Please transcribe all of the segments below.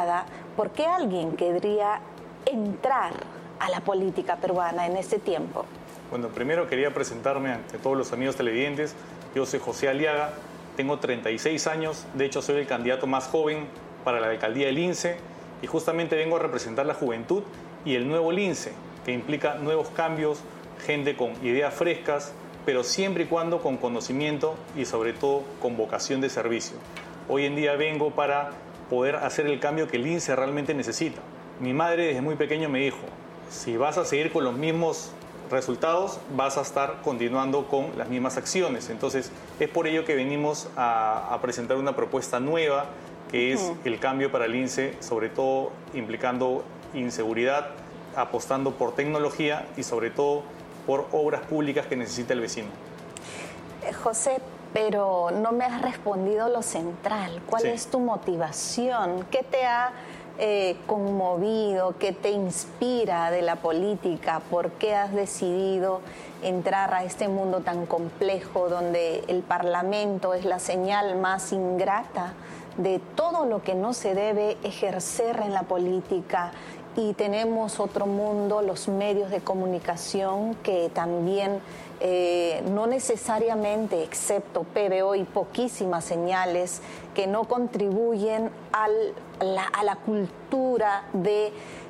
entrada, ¿por qué alguien querría entrar a la política peruana en este tiempo? Bueno, primero quería presentarme ante todos los amigos televidentes. Yo soy José Aliaga, tengo 36 años, de hecho soy el candidato más joven para la alcaldía del Lince y justamente vengo a representar la juventud y el nuevo Lince, que implica nuevos cambios, gente con ideas frescas, pero siempre y cuando con conocimiento y sobre todo con vocación de servicio. Hoy en día vengo para poder hacer el cambio que el Lince realmente necesita. Mi madre desde muy pequeño me dijo, si vas a seguir con los mismos resultados, vas a estar continuando con las mismas acciones. Entonces, es por ello que venimos a presentar una propuesta nueva, que es el cambio para el Lince, sobre todo implicando inseguridad, apostando por tecnología y sobre todo por obras públicas que necesita el vecino. José, pero no me has respondido lo central. ¿Cuál es tu motivación? ¿Qué te ha conmovido? ¿Qué te inspira de la política? ¿Por qué has decidido entrar a este mundo tan complejo donde el Parlamento es la señal más ingrata de todo lo que no se debe ejercer en la política? Y tenemos otro mundo, los medios de comunicación, que también no necesariamente, excepto PBO y poquísimas señales, que no contribuyen a la cultura de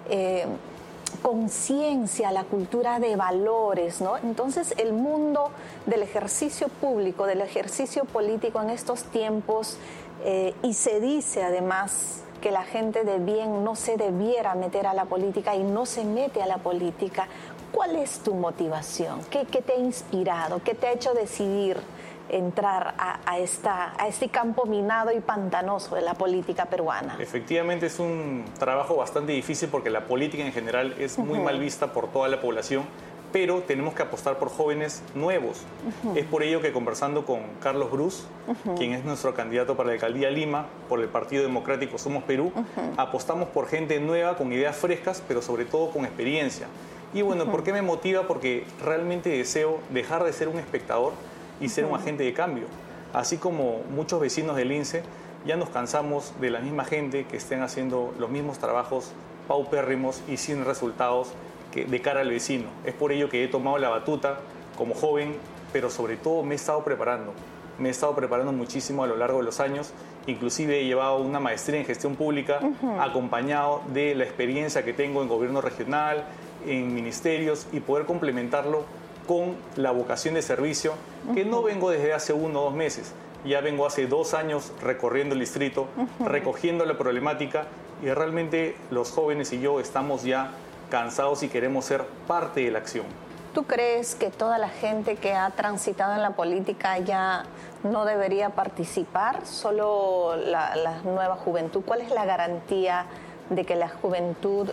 conciencia, a la cultura de valores, ¿no? Entonces, el mundo del ejercicio público, del ejercicio político en estos tiempos, y se dice además que la gente de bien no se debiera meter a la política y no se mete a la política. ¿Cuál es tu motivación? ¿Qué te ha inspirado? ¿Qué te ha hecho decidir entrar a este campo minado y pantanoso de la política peruana? Efectivamente es un trabajo bastante difícil porque la política en general es muy mal vista por toda la población, pero tenemos que apostar por jóvenes nuevos. Es por ello que conversando con Carlos Brus, quien es nuestro candidato para la alcaldía de Lima, por el Partido Democrático Somos Perú, apostamos por gente nueva, con ideas frescas, pero sobre todo con experiencia. Y bueno, ¿por qué me motiva? Porque realmente deseo dejar de ser un espectador y ser un agente de cambio. Así como muchos vecinos del Lince, ya nos cansamos de la misma gente que estén haciendo los mismos trabajos paupérrimos y sin resultados de cara al vecino. Es por ello que he tomado la batuta como joven, pero sobre todo me he estado preparando. Me he estado preparando muchísimo a lo largo de los años. Inclusive he llevado una maestría en gestión pública, acompañado de la experiencia que tengo en gobierno regional, en ministerios, y poder complementarlo con la vocación de servicio, que no vengo desde hace 1 o 2 meses. Ya vengo hace 2 años recorriendo el distrito, recogiendo la problemática, y realmente los jóvenes y yo estamos ya cansados y queremos ser parte de la acción. ¿Tú crees que toda la gente que ha transitado en la política ya no debería participar? ¿Solo la nueva juventud? ¿Cuál es la garantía de que la juventud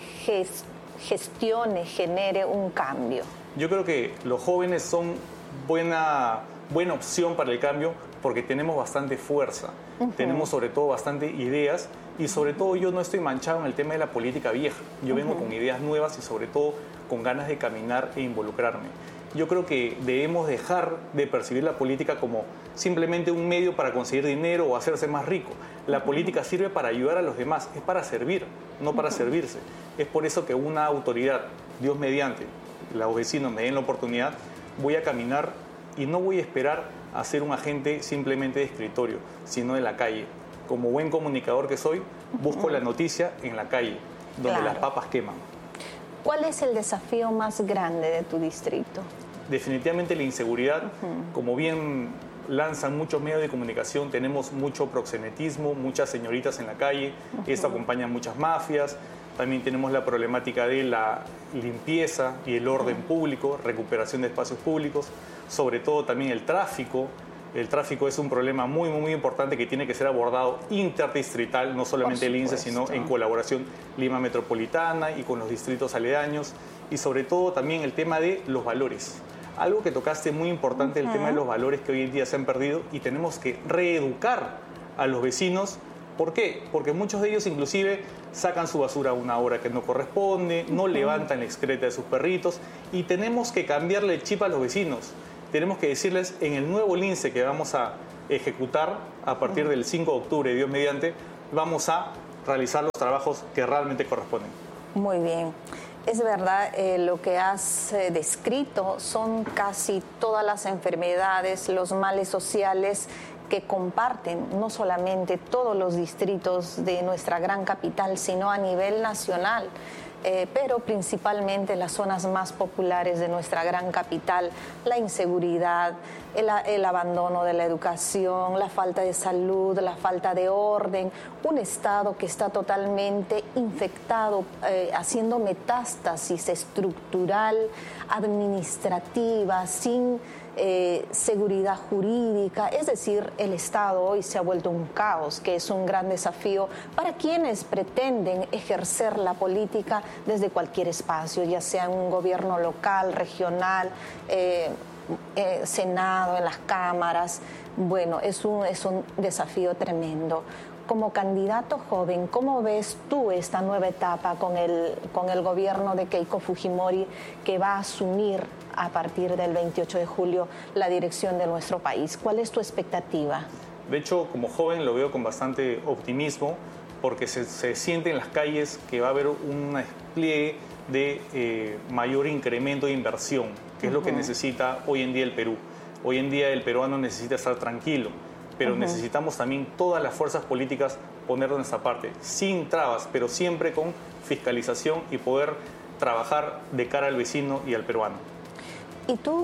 gestione, genere un cambio? Yo creo que los jóvenes son buena opción para el cambio porque tenemos bastante fuerza, tenemos sobre todo bastante ideas y sobre todo yo no estoy manchado en el tema de la política vieja. Yo vengo con ideas nuevas y sobre todo con ganas de caminar e involucrarme. Yo creo que debemos dejar de percibir la política como simplemente un medio para conseguir dinero o hacerse más rico. La política sirve para ayudar a los demás, es para servir, no para servirse. Es por eso que una autoridad, Dios mediante, los vecinos me den la oportunidad, voy a caminar y no voy a esperar a ser un agente simplemente de escritorio, sino de la calle. Como buen comunicador que soy, busco la noticia en la calle, donde las papas queman. ¿Cuál es el desafío más grande de tu distrito? Definitivamente la inseguridad. Como bien lanzan muchos medios de comunicación, tenemos mucho proxenetismo, muchas señoritas en la calle, esto acompaña a muchas mafias. También tenemos la problemática de la limpieza y el orden público, recuperación de espacios públicos, sobre todo también el tráfico. El tráfico es un problema muy, muy importante que tiene que ser abordado interdistrital, no solamente el INSE, sino en colaboración Lima Metropolitana y con los distritos aledaños. Y sobre todo también el tema de los valores. Algo que tocaste muy importante, el tema de los valores que hoy en día se han perdido y tenemos que reeducar a los vecinos. ¿Por qué? Porque muchos de ellos inclusive sacan su basura a una hora que no corresponde, no levantan la excreta de sus perritos y tenemos que cambiarle el chip a los vecinos. Tenemos que decirles en el nuevo Lince que vamos a ejecutar a partir del 5 de octubre, Dios mediante, vamos a realizar los trabajos que realmente corresponden. Muy bien. Es verdad, lo que has descrito son casi todas las enfermedades, los males sociales que comparten no solamente todos los distritos de nuestra gran capital, sino a nivel nacional. Pero principalmente las zonas más populares de nuestra gran capital, la inseguridad, el abandono de la educación, la falta de salud, la falta de orden, un Estado que está totalmente infectado, haciendo metástasis estructural, administrativa, sin seguridad jurídica. Es decir, el Estado hoy se ha vuelto un caos, que es un gran desafío para quienes pretenden ejercer la política desde cualquier espacio, ya sea en un gobierno local, regional, Senado, en las cámaras. Bueno, es un desafío tremendo. Como candidato joven, ¿cómo ves tú esta nueva etapa con el gobierno de Keiko Fujimori, que va a asumir a partir del 28 de julio la dirección de nuestro país? ¿Cuál es tu expectativa? De hecho, como joven lo veo con bastante optimismo, porque se siente en las calles que va a haber un despliegue de mayor incremento de inversión, que es lo que necesita hoy en día el Perú. Hoy en día el peruano necesita estar tranquilo, pero necesitamos también todas las fuerzas políticas poner de nuestra parte, sin trabas, pero siempre con fiscalización y poder trabajar de cara al vecino y al peruano. ¿Y tú,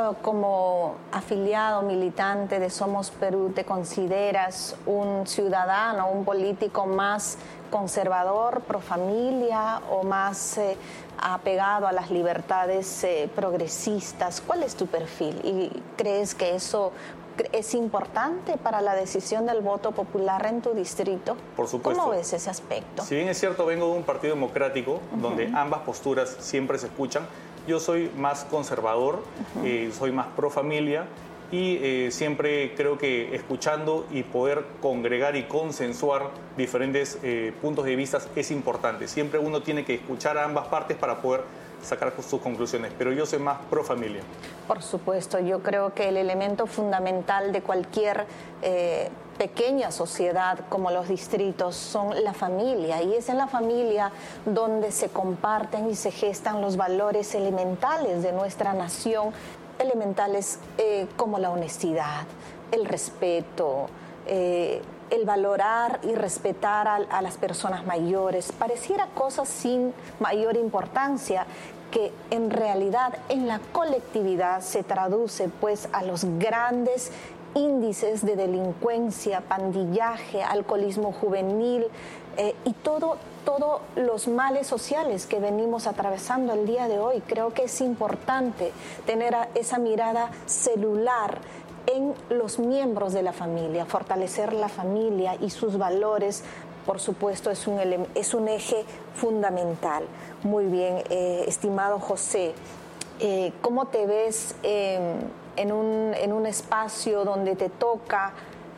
como afiliado, militante de Somos Perú, te consideras un ciudadano, un político más conservador, pro familia, o más apegado a las libertades progresistas? ¿Cuál es tu perfil? ¿Y crees que eso es importante para la decisión del voto popular en tu distrito? Por supuesto. ¿Cómo ves ese aspecto? Si bien es cierto, vengo de un partido democrático donde ambas posturas siempre se escuchan, yo soy más conservador, soy más pro familia y siempre creo que escuchando y poder congregar y consensuar diferentes puntos de vista es importante. Siempre uno tiene que escuchar a ambas partes para poder sacar sus conclusiones, pero yo soy más pro familia. Por supuesto, yo creo que el elemento fundamental de cualquier pequeña sociedad como los distritos son la familia, y es en la familia donde se comparten y se gestan los valores elementales de nuestra nación, elementales como la honestidad, el respeto, el valorar y respetar a las personas mayores. Pareciera cosas sin mayor importancia, que en realidad en la colectividad se traduce pues a los grandes índices de delincuencia, pandillaje, alcoholismo juvenil y todos los males sociales que venimos atravesando el día de hoy. Creo que es importante tener esa mirada celular en los miembros de la familia, fortalecer la familia y sus valores. Por supuesto, es un eje fundamental. Muy bien, estimado José, ¿cómo te ves en un espacio donde te toca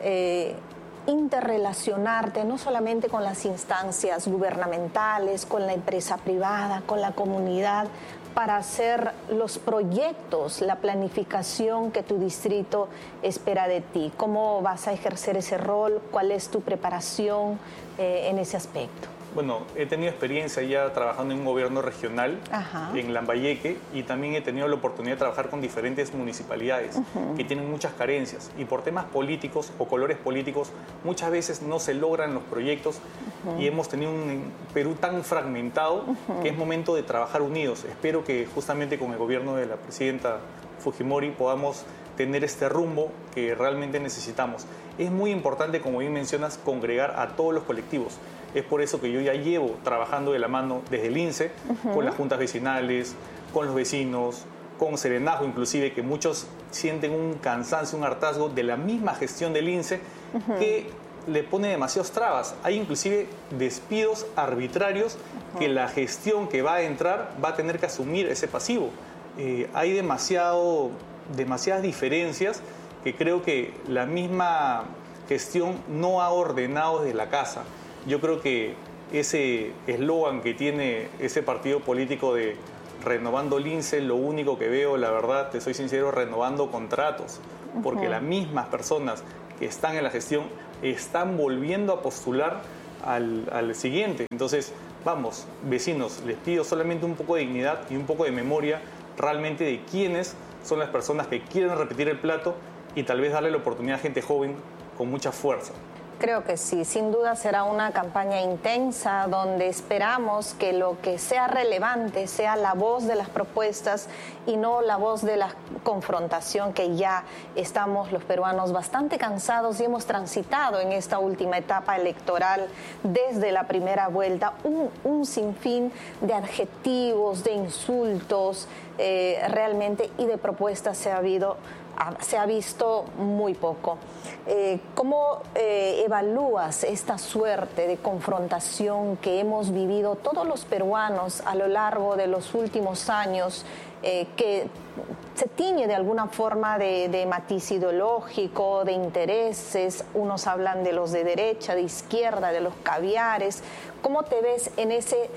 interrelacionarte no solamente con las instancias gubernamentales, con la empresa privada, con la comunidad, para hacer los proyectos, la planificación que tu distrito espera de ti? ¿Cómo vas a ejercer ese rol? ¿Cuál es tu preparación en ese aspecto? Bueno, he tenido experiencia ya trabajando en un gobierno regional en Lambayeque, y también he tenido la oportunidad de trabajar con diferentes municipalidades que tienen muchas carencias, y por temas políticos o colores políticos muchas veces no se logran los proyectos y hemos tenido un Perú tan fragmentado que es momento de trabajar unidos. Espero que justamente con el gobierno de la presidenta Fujimori podamos tener este rumbo que realmente necesitamos. Es muy importante, como bien mencionas, congregar a todos los colectivos. Es por eso que yo ya llevo trabajando de la mano desde el INSE, con las juntas vecinales, con los vecinos, con Serenazgo inclusive, que muchos sienten un cansancio, un hartazgo de la misma gestión del INSE, que le pone demasiadas trabas. Hay inclusive despidos arbitrarios que la gestión que va a entrar va a tener que asumir ese pasivo. Hay demasiadas diferencias que creo que la misma gestión no ha ordenado desde la casa. Yo creo que ese eslogan que tiene ese partido político de renovando el INSE, lo único que veo, la verdad, te soy sincero, renovando contratos, porque las mismas personas que están en la gestión están volviendo a postular al siguiente. Entonces, vamos, vecinos, les pido solamente un poco de dignidad y un poco de memoria realmente de quiénes son las personas que quieren repetir el plato y tal vez darle la oportunidad a gente joven con mucha fuerza. Creo que sí, sin duda será una campaña intensa donde esperamos que lo que sea relevante sea la voz de las propuestas y no la voz de la confrontación, que ya estamos los peruanos bastante cansados y hemos transitado en esta última etapa electoral desde la primera vuelta un sinfín de adjetivos, de insultos realmente, y de propuestas se ha visto muy poco. ¿Cómo evalúas esta suerte de confrontación que hemos vivido todos los peruanos a lo largo de los últimos años, que se tiñe de alguna forma de matiz ideológico, de intereses? Unos hablan de los de derecha, de izquierda, de los caviares. ¿Cómo te ves en ese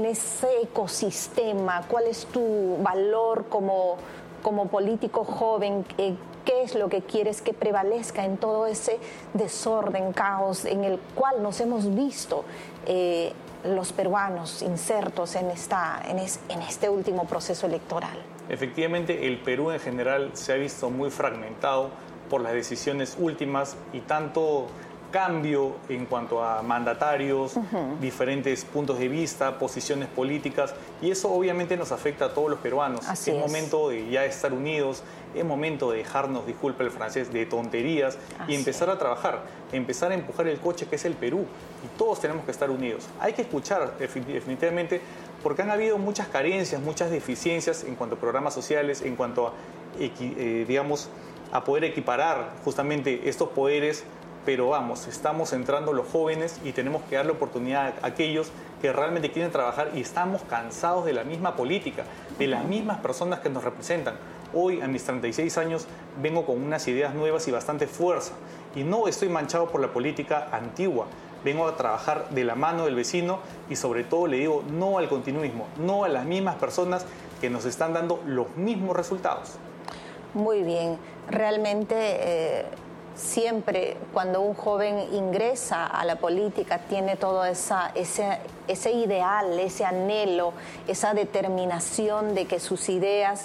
ecosistema? ¿Cuál es tu valor como político joven? ¿Qué es lo que quieres que prevalezca en todo ese desorden, caos en el cual nos hemos visto los peruanos insertos en este último proceso electoral? Efectivamente, el Perú en general se ha visto muy fragmentado por las decisiones últimas y tanto cambio en cuanto a mandatarios, diferentes puntos de vista, posiciones políticas, y eso obviamente nos afecta a todos los peruanos. Es momento de ya estar unidos, es momento de dejarnos, disculpe el francés, de tonterías y empezar a trabajar, empezar a empujar el coche que es el Perú, y todos tenemos que estar unidos. Hay que escuchar definitivamente, porque han habido muchas carencias, muchas deficiencias en cuanto a programas sociales, en cuanto a, digamos, a poder equiparar justamente estos poderes. Pero vamos, estamos entrando los jóvenes y tenemos que darle oportunidad a aquellos que realmente quieren trabajar, y estamos cansados de la misma política, de las mismas personas que nos representan. Hoy, a mis 36 años, vengo con unas ideas nuevas y bastante fuerza, y no estoy manchado por la política antigua. Vengo a trabajar de la mano del vecino y sobre todo le digo no al continuismo, no a las mismas personas que nos están dando los mismos resultados. Muy bien, realmente siempre cuando un joven ingresa a la política tiene todo ese ideal, ese anhelo, esa determinación de que sus ideas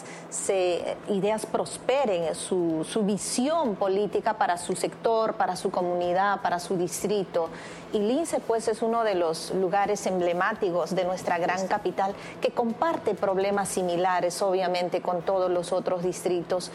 prosperen, su visión política para su sector, para su comunidad, para su distrito. Y Lince, pues, es uno de los lugares emblemáticos de nuestra gran capital que comparte problemas similares, obviamente, con todos los otros distritos.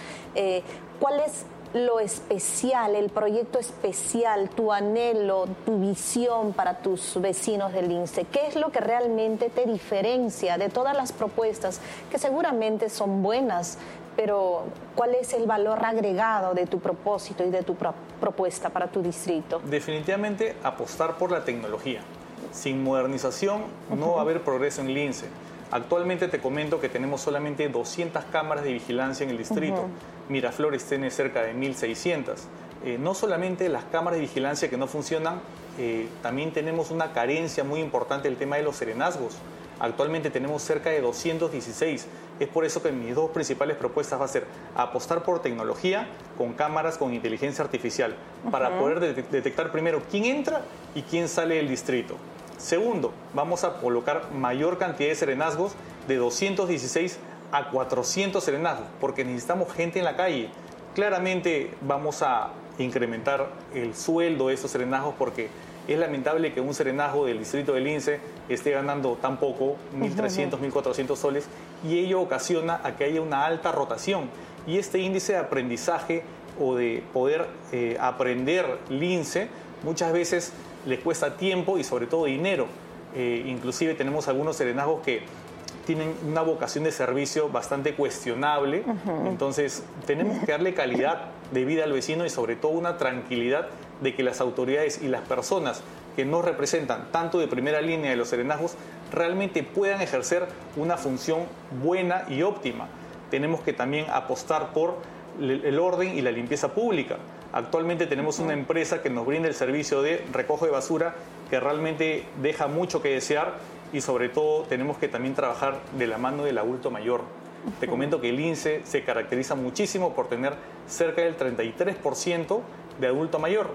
¿Cuál es lo especial, el proyecto especial, tu anhelo, tu visión para tus vecinos del Lince? ¿Qué es lo que realmente te diferencia de todas las propuestas que seguramente son buenas, pero cuál es el valor agregado de tu propósito y de tu propuesta para tu distrito? Definitivamente apostar por la tecnología. Sin modernización no va a haber progreso en Lince. Actualmente te comento que tenemos solamente 200 cámaras de vigilancia en el distrito. Miraflores tiene cerca de 1.600. No solamente las cámaras de vigilancia que no funcionan, también tenemos una carencia muy importante del tema de los serenazgos. Actualmente tenemos cerca de 216. Es por eso que mis dos principales propuestas va a ser apostar por tecnología con cámaras con inteligencia artificial para poder detectar primero quién entra y quién sale del distrito. Segundo, vamos a colocar mayor cantidad de serenazgos, de 216 a 400 serenazgos, porque necesitamos gente en la calle. Claramente vamos a incrementar el sueldo de estos serenazgos, porque es lamentable que un serenazgo del distrito del Lince esté ganando tan poco, 1.300, 1.400 soles, y ello ocasiona a que haya una alta rotación. Y este índice de aprendizaje o de poder aprender Lince muchas veces les cuesta tiempo y sobre todo dinero. Inclusive tenemos algunos serenazgos que tienen una vocación de servicio bastante cuestionable. Entonces tenemos que darle calidad de vida al vecino y sobre todo una tranquilidad de que las autoridades y las personas que nos representan, tanto de primera línea de los serenazgos, realmente puedan ejercer una función buena y óptima. Tenemos que también apostar por el orden y la limpieza pública. Actualmente tenemos una empresa que nos brinda el servicio de recojo de basura que realmente deja mucho que desear, y sobre todo tenemos que también trabajar de la mano del adulto mayor. Te comento que el Lince se caracteriza muchísimo por tener cerca del 33% de adulto mayor.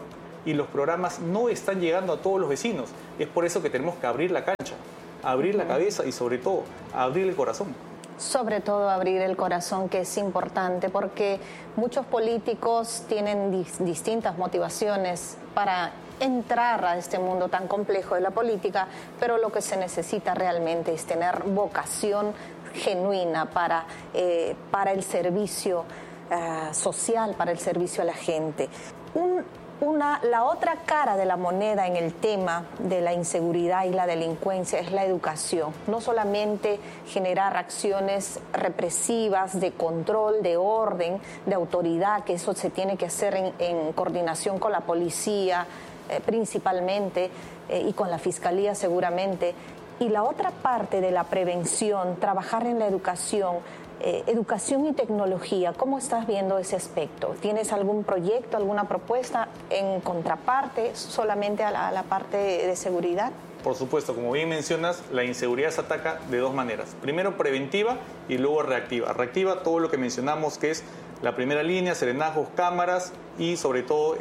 y los programas no están llegando a todos los vecinos. Es por eso que tenemos que abrir la cancha, abrir la cabeza y sobre todo abrir el corazón. Sobre todo abrir el corazón, que es importante, porque muchos políticos tienen distintas motivaciones para entrar a este mundo tan complejo de la política, pero lo que se necesita realmente es tener vocación genuina para el servicio social, para el servicio a la gente. La otra cara de la moneda en el tema de la inseguridad y la delincuencia es la educación. No solamente generar acciones represivas de control, de orden, de autoridad, que eso se tiene que hacer en coordinación con la policía principalmente y con la fiscalía seguramente. Y la otra parte de la prevención, trabajar en la educación. Educación y tecnología, ¿cómo estás viendo ese aspecto? ¿Tienes algún proyecto, alguna propuesta en contraparte solamente a la parte de seguridad? Por supuesto, como bien mencionas, la inseguridad se ataca de dos maneras. Primero preventiva y luego reactiva. Reactiva, todo lo que mencionamos, que es la primera línea, serenazgos, cámaras y sobre todo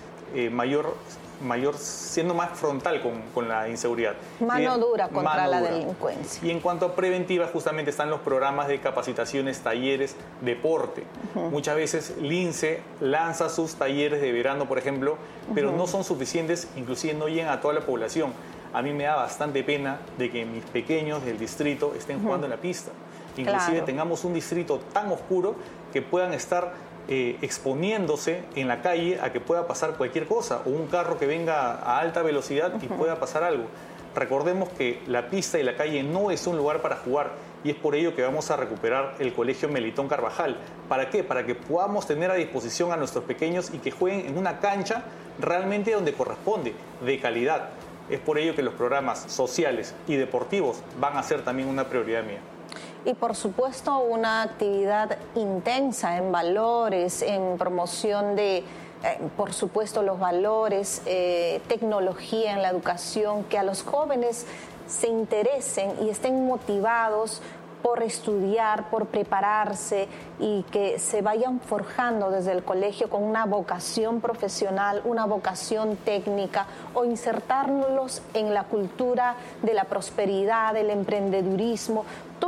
siendo más frontal con la inseguridad. Mano dura contra la delincuencia. Y en cuanto a preventiva, justamente están los programas de capacitaciones, talleres, deporte. Muchas veces Lince lanza sus talleres de verano, por ejemplo, pero no son suficientes, inclusive no llegan a toda la población. A mí me da bastante pena de que mis pequeños del distrito estén jugando en la pista. Inclusive tengamos un distrito tan oscuro que puedan estar exponiéndose en la calle a que pueda pasar cualquier cosa, o un carro que venga a alta velocidad y pueda pasar algo. Recordemos que la pista y la calle no es un lugar para jugar, y es por ello que vamos a recuperar el Colegio Melitón Carvajal. ¿Para qué? Para que podamos tener a disposición a nuestros pequeños y que jueguen en una cancha realmente donde corresponde, de calidad. Es por ello que los programas sociales y deportivos van a ser también una prioridad mía. Y por supuesto una actividad intensa en valores, en promoción de, por supuesto, los valores, tecnología en la educación, que a los jóvenes se interesen y estén motivados por estudiar, por prepararse y que se vayan forjando desde el colegio con una vocación profesional, una vocación técnica, o insertarlos en la cultura de la prosperidad, del emprendedurismo.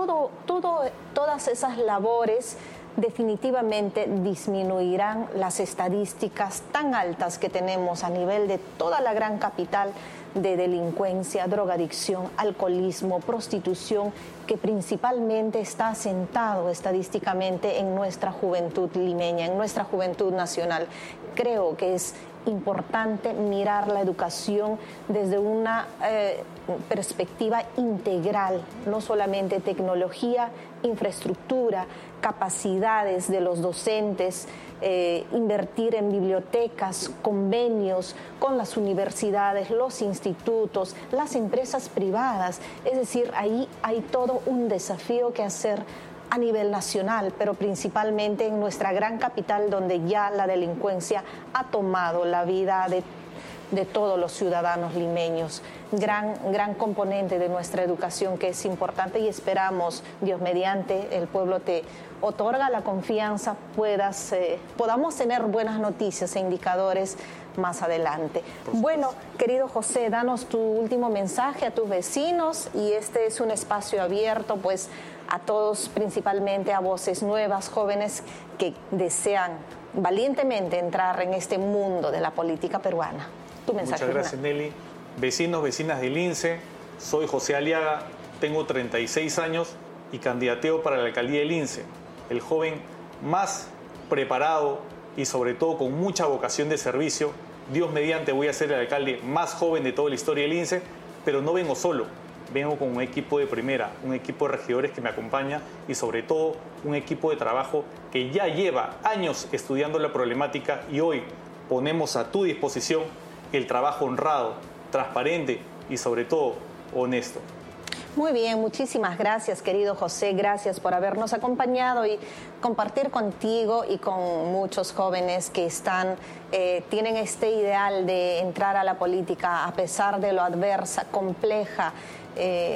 Todas esas labores definitivamente disminuirán las estadísticas tan altas que tenemos a nivel de toda la gran capital de delincuencia, drogadicción, alcoholismo, prostitución, que principalmente está asentado estadísticamente en nuestra juventud limeña, en nuestra juventud nacional. Creo que es importante mirar la educación desde una perspectiva integral, no solamente tecnología, infraestructura, capacidades de los docentes, invertir en bibliotecas, convenios con las universidades, los institutos, las empresas privadas. Es decir, ahí hay todo un desafío que hacer a nivel nacional, pero principalmente en nuestra gran capital, donde ya la delincuencia ha tomado la vida de todos los ciudadanos limeños. Gran componente de nuestra educación que es importante, y esperamos, Dios mediante, el pueblo te otorga la confianza, podamos tener buenas noticias e indicadores más adelante. Bueno, querido José, danos tu último mensaje a tus vecinos, y este es un espacio abierto pues a todos, principalmente a voces nuevas, jóvenes que desean valientemente entrar en este mundo de la política peruana. Tu mensaje. Muchas gracias, Nelly. Vecinos, vecinas del Lince, soy José Aliaga, tengo 36 años y candidateo para la alcaldía del Lince, el joven más preparado y sobre todo con mucha vocación de servicio. Dios mediante voy a ser el alcalde más joven de toda la historia del Lince, pero no vengo solo, vengo con un equipo de primera, un equipo de regidores que me acompaña y sobre todo un equipo de trabajo que ya lleva años estudiando la problemática, y hoy ponemos a tu disposición el trabajo honrado, transparente y sobre todo honesto. Muy bien, muchísimas gracias, querido José, gracias por habernos acompañado y compartir contigo y con muchos jóvenes que tienen este ideal de entrar a la política a pesar de lo adversa, compleja,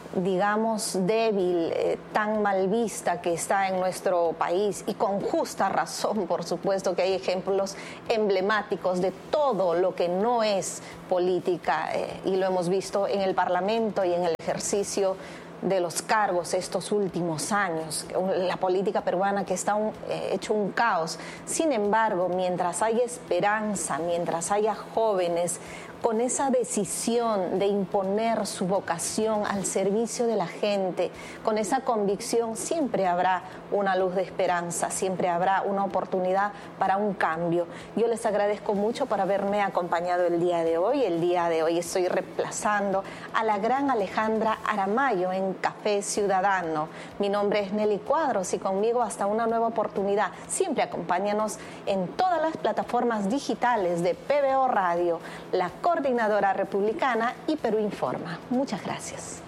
digamos, débil, tan mal vista que está en nuestro país, y con justa razón, por supuesto, que hay ejemplos emblemáticos de todo lo que no es política, y lo hemos visto en el Parlamento y en el ejercicio de los cargos estos últimos años, la política peruana que está hecho un caos. Sin embargo, mientras haya esperanza, mientras haya jóvenes con esa decisión de imponer su vocación al servicio de la gente, con esa convicción, siempre habrá una luz de esperanza, siempre habrá una oportunidad para un cambio. Yo les agradezco mucho por haberme acompañado el día de hoy. El día de hoy estoy reemplazando a la gran Alejandra Aramayo en Café Ciudadano. Mi nombre es Nelly Cuadros y conmigo hasta una nueva oportunidad. Siempre acompáñanos en todas las plataformas digitales de PBO Radio, la Coordinadora Republicana y Perú Informa. Muchas gracias.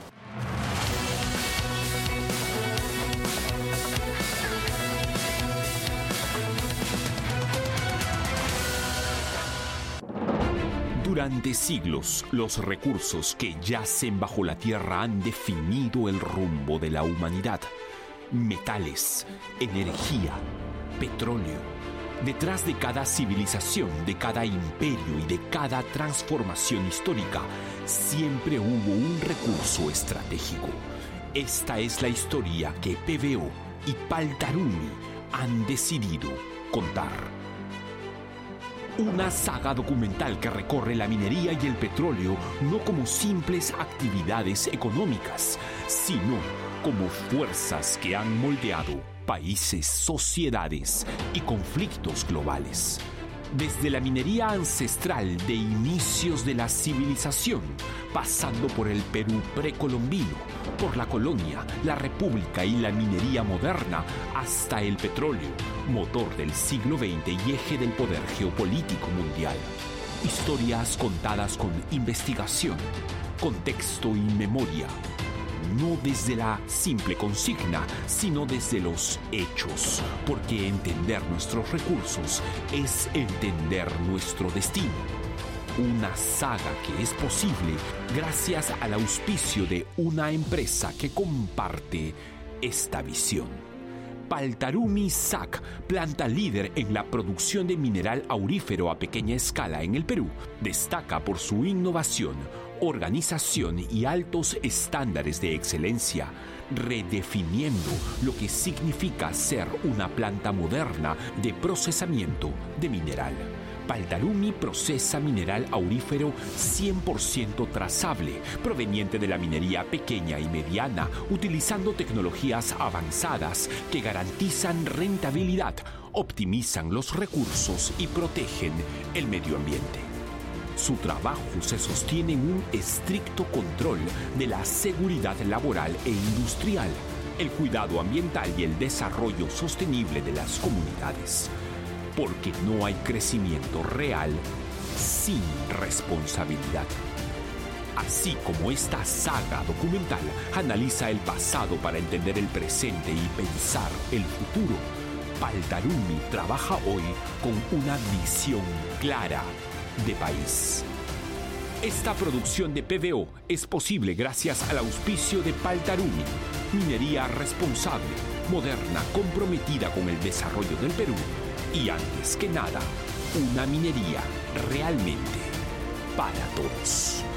Durante siglos, los recursos que yacen bajo la tierra han definido el rumbo de la humanidad. Metales, energía, petróleo. Detrás de cada civilización, de cada imperio y de cada transformación histórica, siempre hubo un recurso estratégico. Esta es la historia que PBO y Paltarumi han decidido contar. Una saga documental que recorre la minería y el petróleo no como simples actividades económicas, sino como fuerzas que han moldeado países, sociedades y conflictos globales. Desde la minería ancestral de inicios de la civilización, pasando por el Perú precolombino, por la colonia, la república y la minería moderna, hasta el petróleo, motor del siglo XX y eje del poder geopolítico mundial. Historias contadas con investigación, contexto y memoria. No desde la simple consigna, sino desde los hechos, porque entender nuestros recursos es entender nuestro destino. Una saga que es posible gracias al auspicio de una empresa que comparte esta visión. Paltarumi SAC, planta líder en la producción de mineral aurífero a pequeña escala en el Perú, destaca por su innovación, organización y altos estándares de excelencia, redefiniendo lo que significa ser una planta moderna de procesamiento de mineral. Paltarumi procesa mineral aurífero 100% trazable, proveniente de la minería pequeña y mediana, utilizando tecnologías avanzadas que garantizan rentabilidad, optimizan los recursos y protegen el medio ambiente. Su trabajo se sostiene en un estricto control de la seguridad laboral e industrial, el cuidado ambiental y el desarrollo sostenible de las comunidades. Porque no hay crecimiento real sin responsabilidad. Así como esta saga documental analiza el pasado para entender el presente y pensar el futuro, Paltarumi trabaja hoy con una visión clara de país. Esta producción de PBO es posible gracias al auspicio de Paltarumi, minería responsable, moderna, comprometida con el desarrollo del Perú y, antes que nada, una minería realmente para todos.